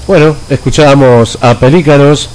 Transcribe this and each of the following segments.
Bueno, escuchábamos a Pelícanos,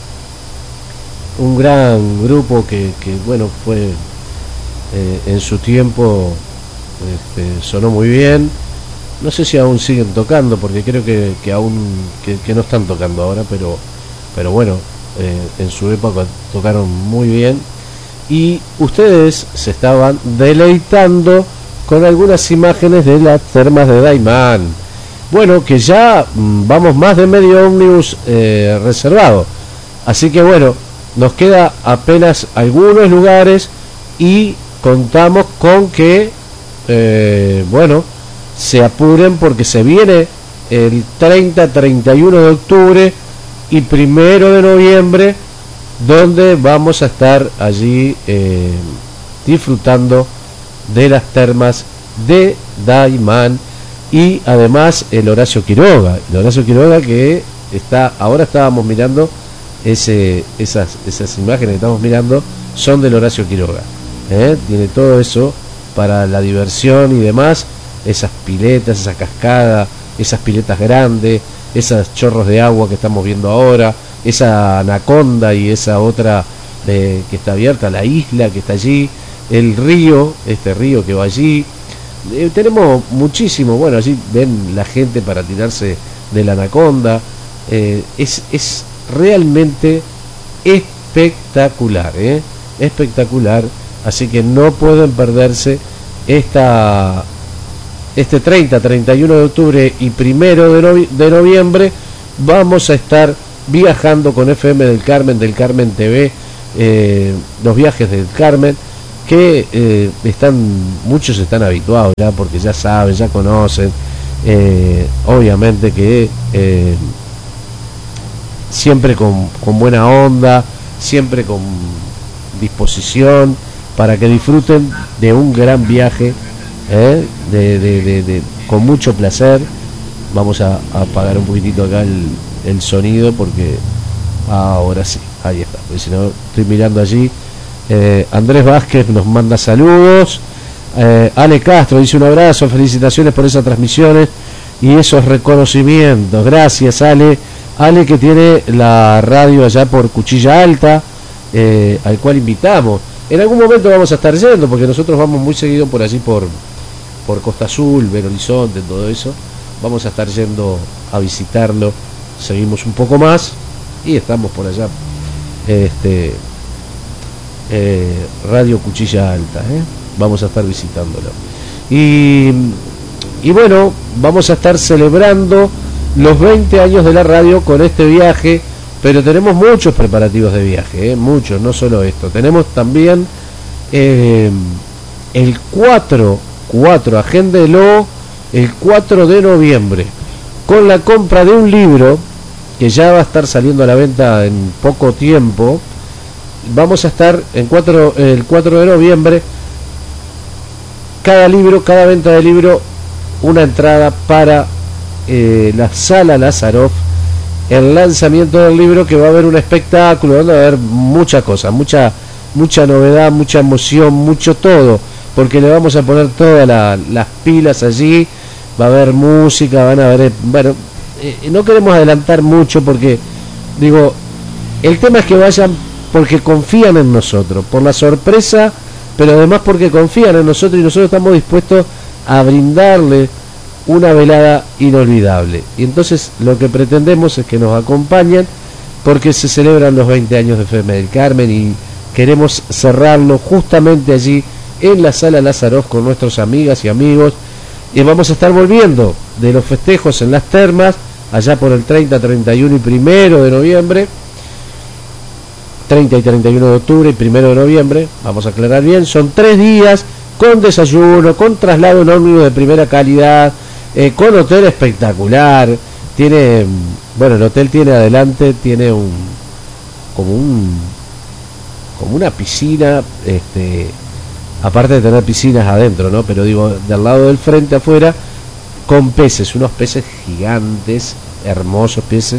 un gran grupo que bueno, fue en su tiempo, sonó muy bien. No sé si aún siguen tocando, porque creo que aún que no están tocando ahora, pero bueno, en su época tocaron muy bien. Y ustedes se estaban deleitando con algunas imágenes de las termas de Daymán. Bueno, que ya vamos más de medio ómnibus reservado. Así que bueno, nos queda apenas algunos lugares y contamos con que, bueno, se apuren porque se viene el 30, 31 de octubre y 1 de noviembre, donde vamos a estar allí disfrutando de las termas de Daymán. Y además el Horacio Quiroga que está, ahora estábamos mirando esas imágenes que estamos mirando, son del Horacio Quiroga, tiene todo eso para la diversión y demás, esas piletas, esa cascada, esas piletas grandes, esos chorros de agua que estamos viendo ahora, esa anaconda y esa otra que está abierta, la isla que está allí, el río, este río que va allí. Tenemos muchísimo, bueno, allí ven la gente para tirarse de la anaconda. Es realmente espectacular, espectacular. Así que no pueden perderse este 30, 31 de octubre y 1 de noviembre. Vamos a estar viajando con FM del Carmen TV, los viajes del Carmen, que muchos están habituados ya, porque ya saben, ya conocen, obviamente que siempre con buena onda, siempre con disposición para que disfruten de un gran viaje, con mucho placer. Vamos a apagar un poquitito acá el sonido, porque ahora sí, ahí está, porque si no estoy mirando allí. Andrés Vázquez nos manda saludos. Ale Castro dice un abrazo, felicitaciones por esas transmisiones y esos reconocimientos. Gracias, Ale, que tiene la radio allá por Cuchilla Alta, al cual invitamos. En algún momento vamos a estar yendo, porque nosotros vamos muy seguido por allí, por Costa Azul, Belo Horizonte, todo eso. Vamos a estar yendo a visitarlo. Seguimos un poco más y estamos por allá, Radio Cuchilla Alta, vamos a estar visitándolo y bueno, vamos a estar celebrando los 20 años de la radio con este viaje, pero tenemos muchos preparativos de viaje, muchos, no solo esto. Tenemos también el 4, agéndelo, el 4 de noviembre, con la compra de un libro que ya va a estar saliendo a la venta en poco tiempo. Vamos a estar el 4 de noviembre, cada venta de libro, una entrada para la Sala Lazaroff, el lanzamiento del libro, que va a haber un espectáculo donde va a haber muchas cosas, mucha novedad, mucha emoción, mucho todo, porque le vamos a poner todas las pilas allí. Va a haber música, van a haber, bueno, no queremos adelantar mucho, porque digo, el tema es que vayan porque confían en nosotros, por la sorpresa, pero además porque confían en nosotros, y nosotros estamos dispuestos a brindarle una velada inolvidable. Y entonces lo que pretendemos es que nos acompañen, porque se celebran los 20 años de FM del Carmen y queremos cerrarlo justamente allí en la Sala Lazaroff con nuestras amigas y amigos. Y vamos a estar volviendo de los festejos en las termas allá por el 30, 31 y 1 de noviembre. 30 y 31 de octubre y 1 de noviembre, vamos a aclarar bien, son 3 días con desayuno, con traslado en ómnibus de primera calidad, con hotel espectacular. Tiene, bueno, el hotel tiene adelante, tiene como una piscina, aparte de tener piscinas adentro, ¿no? Pero digo, del lado del frente afuera, con peces, unos peces gigantes, hermosos peces,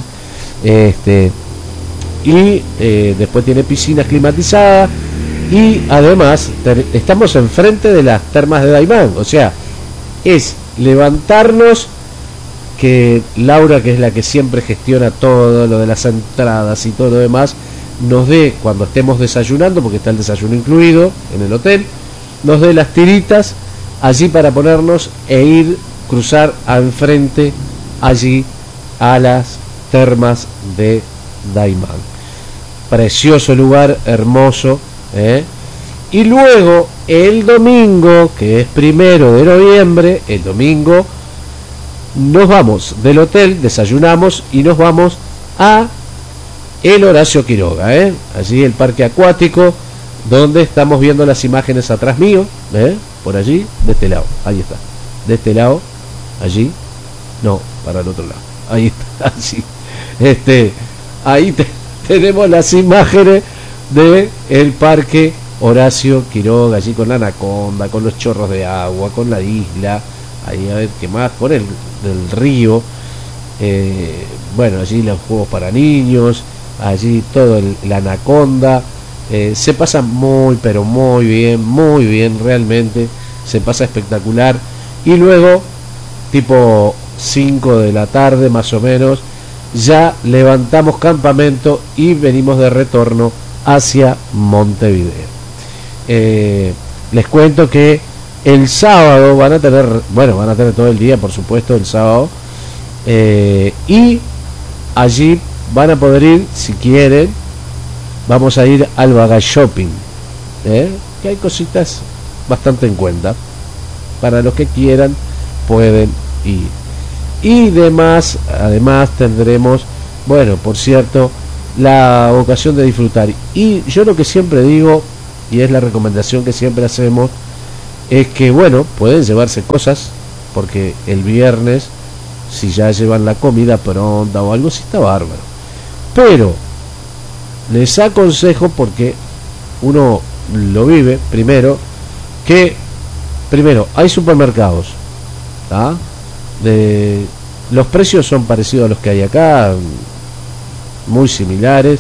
y después tiene piscinas climatizadas, y además estamos enfrente de las termas de Daymán, o sea, es levantarnos que Laura, que es la que siempre gestiona todo lo de las entradas y todo lo demás, nos dé, cuando estemos desayunando, porque está el desayuno incluido en el hotel, nos dé las tiritas allí para ponernos e ir, cruzar al frente allí a las termas de Daymán. Precioso lugar, hermoso, y luego el domingo, que es 1 de noviembre, el domingo nos vamos del hotel, desayunamos y nos vamos a el Horacio Quiroga, allí el parque acuático, donde estamos viendo las imágenes atrás mío, por allí, de este lado, ahí está, de este lado, allí, no, para el otro lado, ahí está, así, ahí tenemos las imágenes de el parque Horacio Quiroga, allí con la anaconda, con los chorros de agua, con la isla, ahí a ver qué más, con el río, bueno, allí los juegos para niños, allí todo la anaconda, se pasa muy pero muy bien, realmente se pasa espectacular. Y luego tipo 5 de la tarde más o menos ya levantamos campamento y venimos de retorno hacia Montevideo. Les cuento que el sábado van a tener todo el día, por supuesto, el sábado, y allí van a poder ir, si quieren, vamos a ir al Bagage Shopping, que hay cositas bastante en cuenta, para los que quieran pueden ir. Y además tendremos, bueno, por cierto, la ocasión de disfrutar. Y yo lo que siempre digo, y es la recomendación que siempre hacemos, es que, bueno, pueden llevarse cosas, porque el viernes, si ya llevan la comida pronta o algo, sí está bárbaro. Pero les aconsejo, porque uno lo vive, primero hay supermercados, los precios son parecidos a los que hay acá, muy similares,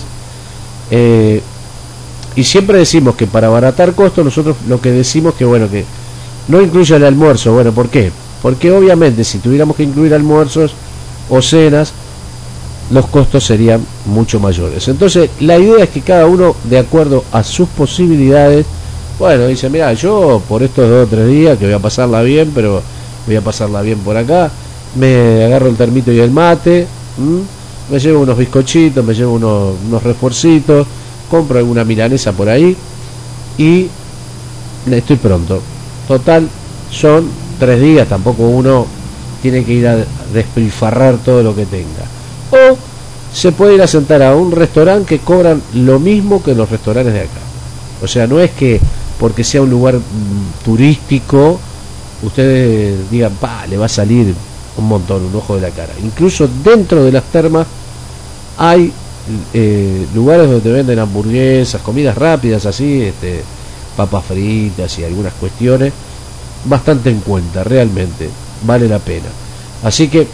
y siempre decimos que para abaratar costos, nosotros lo que decimos que, bueno, que no incluya el almuerzo. Bueno, ¿por qué? Porque obviamente si tuviéramos que incluir almuerzos o cenas, los costos serían mucho mayores. Entonces la idea es que cada uno, de acuerdo a sus posibilidades, bueno, dice, mira, yo por estos 2 o 3 días que voy a pasarla bien, pero voy a pasarla bien por acá, me agarro el termito y el mate, me llevo unos bizcochitos, me llevo unos refuercitos, compro alguna milanesa por ahí y estoy pronto. Total, son 3 días, tampoco uno tiene que ir a despilfarrar todo lo que tenga. O se puede ir a sentar a un restaurante que cobran lo mismo que los restaurantes de acá. O sea, no es que porque sea un lugar turístico ustedes digan, le va a salir un montón, un ojo de la cara. Incluso dentro de las termas hay lugares donde te venden hamburguesas, comidas rápidas así, papas fritas y algunas cuestiones, bastante en cuenta, realmente vale la pena. Así que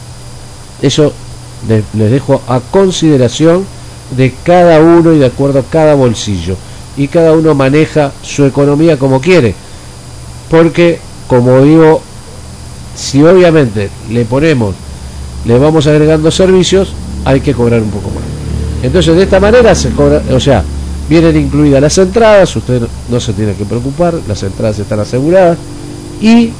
eso les dejo a consideración de cada uno y de acuerdo a cada bolsillo, y cada uno maneja su economía como quiere, porque como digo, si obviamente le vamos agregando servicios, hay que cobrar un poco más. Entonces de esta manera se cobra, o sea, vienen incluidas las entradas, usted no se tiene que preocupar, las entradas están aseguradas, y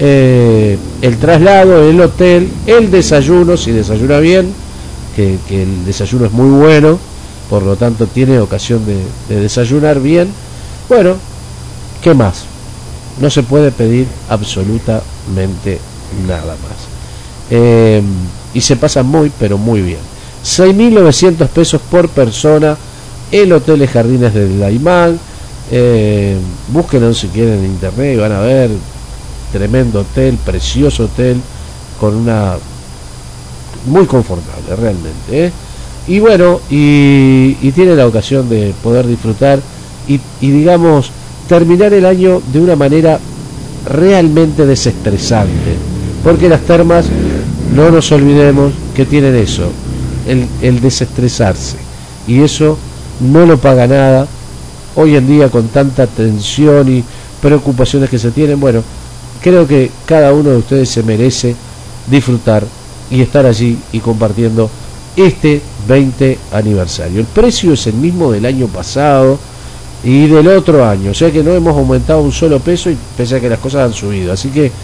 el traslado, el hotel, el desayuno, si desayuna bien, que el desayuno es muy bueno, por lo tanto tiene ocasión de desayunar bien. Bueno, ¿qué más? No se puede pedir absolutamente nada más, y se pasa muy pero muy bien. 6.900 pesos por persona el Hotel Jardines del Daymán. Búsquenlo si quieren en internet y van a ver, tremendo hotel, precioso hotel, con una muy confortable realmente, y bueno, y tiene la ocasión de poder disfrutar y digamos terminar el año de una manera realmente desestresante, porque las termas, no nos olvidemos que tienen eso, el desestresarse, y eso no lo paga nada hoy en día con tanta tensión y preocupaciones que se tienen. Bueno, creo que cada uno de ustedes se merece disfrutar y estar allí y compartiendo este 20 aniversario. El precio es el mismo del año pasado y del otro año, o sea que no hemos aumentado un solo peso, y pese a que las cosas han subido, así que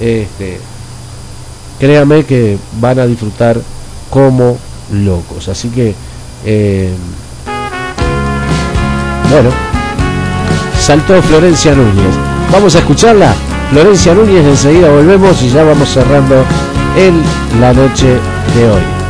créanme que van a disfrutar como locos. Así que bueno, saltó Florencia Núñez, vamos a escucharla. Florencia Núñez, enseguida volvemos y ya vamos cerrando en la noche de hoy.